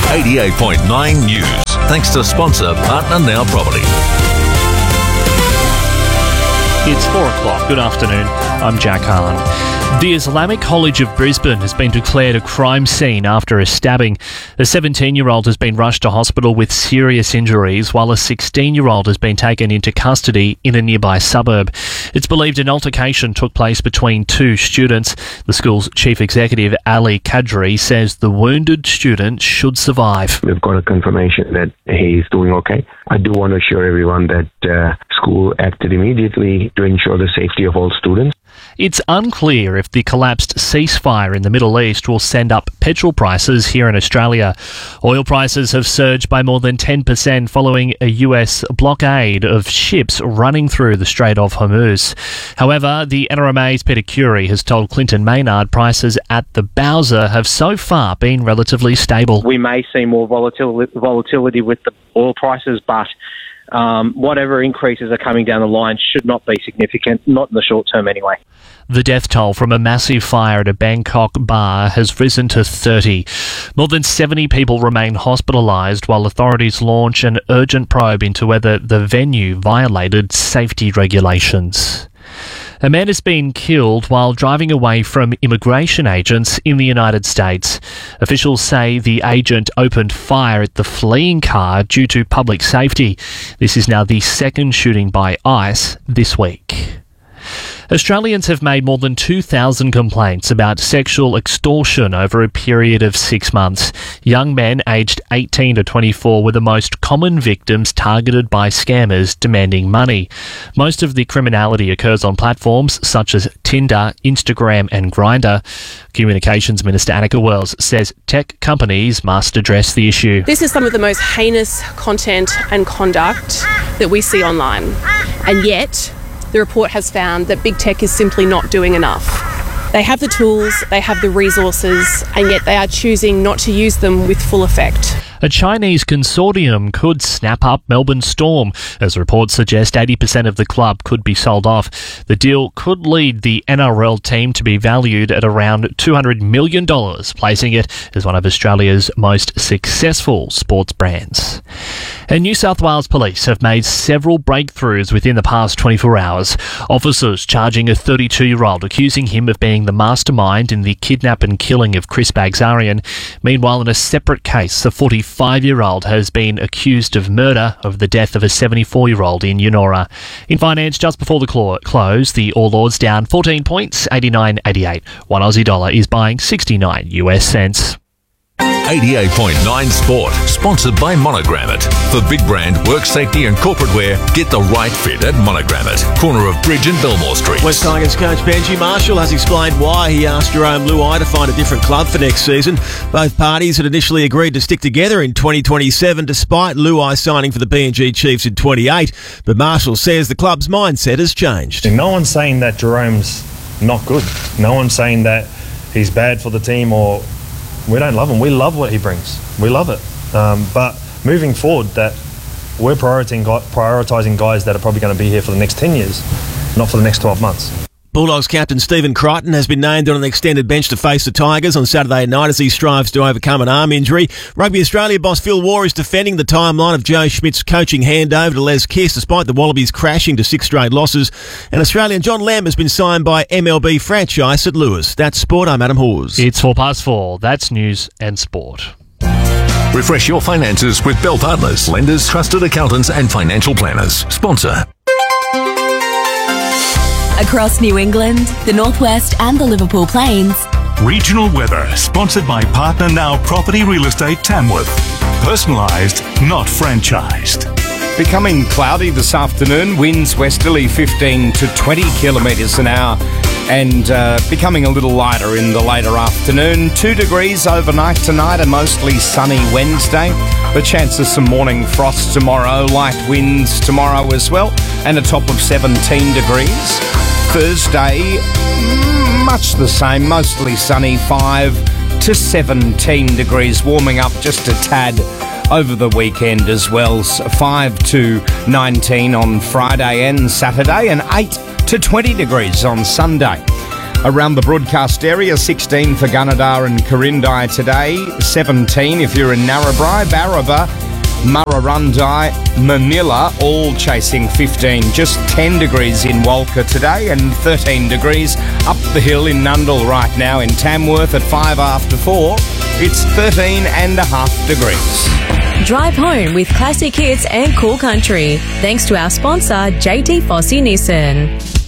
88.9 News. Thanks to sponsor Partner Now Property. It's 4 o'clock. Good afternoon. I'm Jack Hahn. The Islamic College of Brisbane has been declared a crime scene after a stabbing. A 17-year-old has been rushed to hospital with serious injuries, while a 16-year-old has been taken into custody in a nearby suburb. It's believed an altercation took place between two students. The school's chief executive, Ali Kadri, says the wounded student should survive. We've got a confirmation that he's doing okay. I do want to assure everyone that school acted immediately to ensure the safety of all students. It's unclear if the collapsed ceasefire in the Middle East will send up petrol prices here in Australia. Oil prices have surged by more than 10% following a US blockade of ships running through the Strait of Hormuz. However, the NRMA's Peter Currie has told Clinton Maynard prices at the Bowser have so far been relatively stable. We may see more volatility with the oil prices, but whatever increases are coming down the line should not be significant, not in the short term anyway. The death toll from a massive fire at a Bangkok bar has risen to 30. More than 70 people remain hospitalised while authorities launch an urgent probe into whether the venue violated safety regulations. A man has been killed while driving away from immigration agents in the United States. Officials say the agent opened fire at the fleeing car due to public safety. This is now the second shooting by ICE this week. Australians have made more than 2,000 complaints about sexual extortion over a period of 6 months. Young men aged 18 to 24 were the most common victims targeted by scammers demanding money. Most of the criminality occurs on platforms such as Tinder, Instagram and Grindr. Communications Minister Annika Wells says tech companies must address the issue. This is some of the most heinous content and conduct that we see online, and yet the report has found that big tech is simply not doing enough. They have the tools, they have the resources, and yet they are choosing not to use them with full effect. A Chinese consortium could snap up Melbourne Storm, as reports suggest 80% of the club could be sold off. The deal could lead the NRL team to be valued at around $200 million, placing it as one of Australia's most successful sports brands. And New South Wales Police have made several breakthroughs within the past 24 hours. Officers charging a 32-year-old, accusing him of being the mastermind in the kidnap and killing of Chris Bagzarian. Meanwhile, in a separate case, the 45-year-old has been accused of murder of the death of a 74-year-old in Eunora. In finance, just before the close, the All Ords down 14 points, 89.88. One Aussie dollar is buying 69 US cents. 88.9 Sport, sponsored by Monogrammet. For big brand, work safety and corporate wear, get the right fit at Monogrammet. Corner of Bridge and Belmore Street. West Tigers coach Benji Marshall has explained why he asked Jerome Luai to find a different club for next season. Both parties had initially agreed to stick together in 2027 despite Luai signing for the PNG Chiefs in 28. But Marshall says the club's mindset has changed. No one's saying that Jerome's not good. No one's saying that he's bad for the team or... We don't love him. We love what he brings. We love it. But moving forward, that we're prioritising guys that are probably going to be here for the next 10 years, not for the next 12 months. Bulldogs captain Stephen Crichton has been named on an extended bench to face the Tigers on Saturday night as he strives to overcome an arm injury. Rugby Australia boss Phil Waugh is defending the timeline of Joe Schmidt's coaching handover to Les Kiss despite the Wallabies crashing to 6 straight losses. And Australian John Lamb has been signed by MLB franchise St Louis. That's sport. I'm Adam Hawes. It's 4:04. That's news and sport. Refresh your finances with Bell Partners, lenders, trusted accountants and financial planners. Sponsor. Across New England, the Northwest and the Liverpool Plains. Regional weather, sponsored by Partner Now Property Real Estate Tamworth. Personalised, not franchised. Becoming cloudy this afternoon, winds westerly 15 to 20 kilometres an hour, and becoming a little lighter in the later afternoon. 2 degrees overnight tonight, a mostly sunny Wednesday. The chance of some morning frost tomorrow, light winds tomorrow as well, and a top of 17 degrees. Thursday, much the same, mostly sunny, 5 to 17 degrees, warming up just a tad over the weekend as well. 5 to 19 on Friday and Saturday, and 8 to 20 degrees on Sunday. Around the broadcast area, 16 for Gunnedah and Corindai today, 17 if you're in Narrabri, Barraba, Murrurundi, Manila, all chasing 15. Just 10 degrees in Walker today and 13 degrees up the hill in Nundle right now. In Tamworth at 5 after 4, it's 13.5 degrees. Drive home with classic hits and cool country. Thanks to our sponsor, JT Fossey Nissan.